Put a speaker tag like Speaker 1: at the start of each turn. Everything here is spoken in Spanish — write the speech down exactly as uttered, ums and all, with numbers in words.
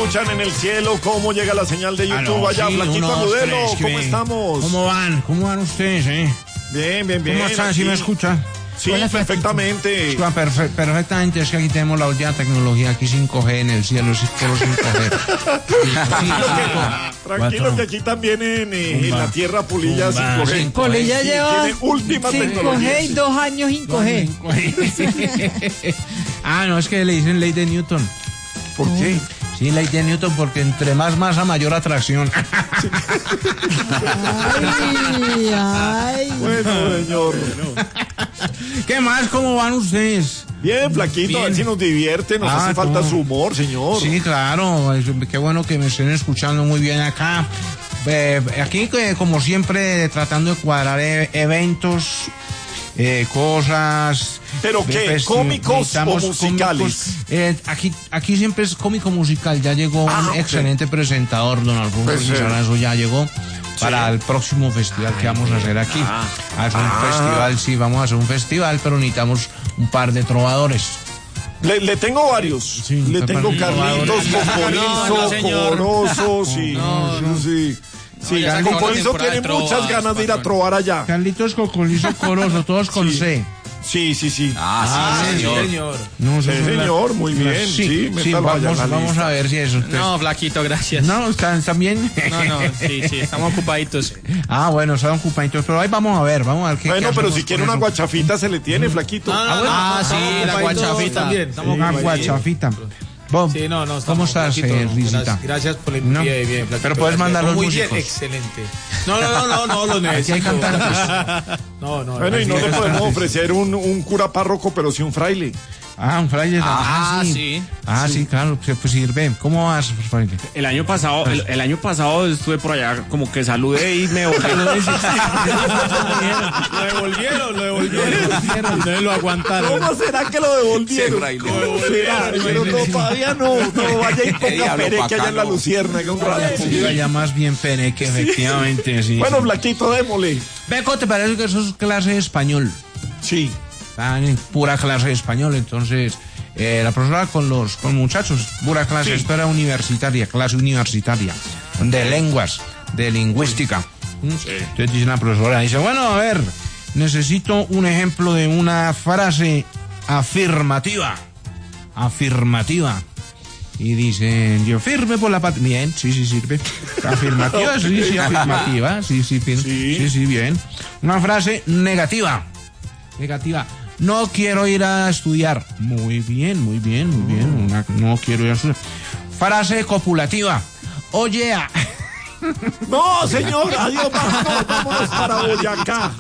Speaker 1: escuchan en el cielo? ¿Cómo llega la señal de YouTube?
Speaker 2: Aló,
Speaker 1: allá,
Speaker 2: sí,
Speaker 1: Flaquito
Speaker 2: uno, dos,
Speaker 1: Agudelo,
Speaker 2: tres,
Speaker 1: ¿cómo
Speaker 2: que-
Speaker 1: estamos?
Speaker 2: ¿Cómo van? ¿Cómo van ustedes, eh?
Speaker 1: Bien, bien, bien.
Speaker 2: ¿Cómo están? ¿Sí
Speaker 1: aquí.
Speaker 2: me escuchan?
Speaker 1: Sí,
Speaker 3: Hola,
Speaker 1: perfectamente.
Speaker 2: Escuchan perfe- perfectamente, es que aquí tenemos la última tecnología, aquí cinco G en el cielo, es solo cinco G.
Speaker 1: Tranquilo que aquí también en, eh, en la tierra Polilla
Speaker 2: Tumba,
Speaker 1: cinco G.
Speaker 2: cinco
Speaker 3: Polilla
Speaker 1: Sí,
Speaker 3: lleva
Speaker 1: tiene última
Speaker 3: cinco
Speaker 1: tecnología.
Speaker 3: G y dos años cinco G.
Speaker 2: Ah, no, es que le dicen ley de Newton.
Speaker 1: ¿Por qué?
Speaker 2: Sí, ley de Newton, porque entre más masa, mayor atracción.
Speaker 3: Ay, ay.
Speaker 1: Bueno, señor.
Speaker 2: ¿Qué más? ¿Cómo van ustedes?
Speaker 1: Bien, Flaquito, a ver si nos divierte, nos
Speaker 2: Ah,
Speaker 1: hace falta
Speaker 2: no.
Speaker 1: su humor, señor.
Speaker 2: Sí, claro, es- qué bueno que me estén escuchando muy bien acá. Eh, aquí, eh, como siempre, tratando de cuadrar e- eventos, eh, cosas.
Speaker 1: ¿Pero
Speaker 2: de
Speaker 1: qué?
Speaker 2: festi-
Speaker 1: ¿Cómicos o
Speaker 2: necesitamos
Speaker 1: musicales?
Speaker 2: cómicos. Eh, aquí, aquí siempre es cómico musical. Ya llegó
Speaker 1: Ah,
Speaker 2: un
Speaker 1: ok.
Speaker 2: excelente presentador, don Alfonso
Speaker 1: Pues, eh,
Speaker 2: Lizarazo, ya llegó. Para el próximo festival que vamos a hacer aquí. Hacer un
Speaker 1: Ah.
Speaker 2: festival, sí, vamos a hacer un festival, pero necesitamos un par de trovadores.
Speaker 1: Le, le tengo varios.
Speaker 2: Sí,
Speaker 1: le
Speaker 2: me
Speaker 1: tengo
Speaker 2: parece
Speaker 1: Carlitos,
Speaker 2: trovadores.
Speaker 1: Cocorizo,
Speaker 4: No, no, señor.
Speaker 1: Corozo, sí.
Speaker 4: No,
Speaker 1: sí. Sí,
Speaker 4: ya se acabó la
Speaker 1: Cocorizo
Speaker 4: temporada
Speaker 1: tiene
Speaker 4: de trovas,
Speaker 1: muchas ganas de ir a
Speaker 4: patrón.
Speaker 1: trobar allá.
Speaker 2: Carlitos Cocolizo Corozo, todos con
Speaker 1: Sí.
Speaker 2: C.
Speaker 1: Sí, sí, sí.
Speaker 4: Ah, sí, señor.
Speaker 2: No,
Speaker 1: Sí,
Speaker 2: eso es la-
Speaker 1: señor, muy
Speaker 2: la-
Speaker 1: bien.
Speaker 2: Sí,
Speaker 1: Sí,
Speaker 2: sí,
Speaker 1: métalo allá en
Speaker 2: vamos,
Speaker 1: la
Speaker 2: vamos
Speaker 1: lista.
Speaker 2: a ver si eso.
Speaker 4: No, Flaquito, gracias.
Speaker 2: No, ¿están, están bien?
Speaker 4: No, no, sí, sí, estamos ocupaditos.
Speaker 2: Ah, bueno, están ocupaditos, pero ahí vamos a ver, vamos a ver qué
Speaker 1: Bueno,
Speaker 2: qué
Speaker 1: pero
Speaker 2: hacemos
Speaker 1: si quiere
Speaker 2: con
Speaker 1: una
Speaker 2: eso.
Speaker 1: guachafita se le tiene, Flaquito.
Speaker 4: Ah, sí, la guachafita.
Speaker 5: también.
Speaker 4: Estamos
Speaker 2: Una
Speaker 4: muy bien.
Speaker 2: guachafita. Bob,
Speaker 5: Sí, no, no.
Speaker 2: ¿cómo
Speaker 5: estamos
Speaker 2: estás,
Speaker 5: un poquito,
Speaker 2: eh,
Speaker 5: no,
Speaker 2: Risita?
Speaker 5: gracias, gracias por la
Speaker 2: No.
Speaker 5: bien, bien, Flaquito,
Speaker 2: Pero puedes
Speaker 5: gracias.
Speaker 2: mandar los
Speaker 5: Muy
Speaker 2: músicos.
Speaker 5: bien, excelente. No, no, no, no, no, lo
Speaker 2: Aquí hay
Speaker 5: necesito.
Speaker 2: cantantes.
Speaker 5: No, no.
Speaker 1: Bueno, y no le
Speaker 5: gracias.
Speaker 1: podemos ofrecer un, un cura párroco, pero sí un fraile.
Speaker 2: Ah, un fraile.
Speaker 4: Ah,
Speaker 2: sí.
Speaker 4: sí.
Speaker 2: Ah, sí, claro, pues pues sirve. ¿Cómo vas, fraile?
Speaker 6: El año pasado, el, el año pasado estuve por allá, como que saludé y me volví.
Speaker 5: Lo devolvieron, lo devolvieron. Ustedes lo aguantaron.
Speaker 1: ¿Cómo será que lo devolvieron?
Speaker 4: Sí, fraile.
Speaker 1: ¿Cómo será? Pero no, todavía no. No, vaya y ponga
Speaker 4: diablo
Speaker 1: pereque allá en la
Speaker 4: bacano.
Speaker 1: Luciérnaga un rato.
Speaker 2: Diga ya más bien pereque, efectivamente, sí.
Speaker 1: Bueno, Flaquito, démosle.
Speaker 2: Beco, ¿te parece que eso es clase de español?
Speaker 1: Sí.
Speaker 2: Están en pura clase de español, entonces eh, la profesora con los con muchachos, pura clase,
Speaker 1: Sí.
Speaker 2: esto era universitaria, clase universitaria, de lenguas, de lingüística. ¿Mm? Entonces dice la profesora, dice, bueno, a ver, necesito un ejemplo de una frase afirmativa, afirmativa. Y dice, yo firme por la patria. Bien, sí, sí, sirve. Afirmativa, sí, sí, afirmativa, sí, sí, fir-
Speaker 1: Sí.
Speaker 2: sí, sí, bien. Una frase negativa. Negativa. No quiero ir a estudiar. Muy bien, muy bien, muy bien. Una- no quiero ir a estudiar. Frase copulativa. Oye, a-
Speaker 1: No, señor, adiós, vámonos, vámonos para Boyacá.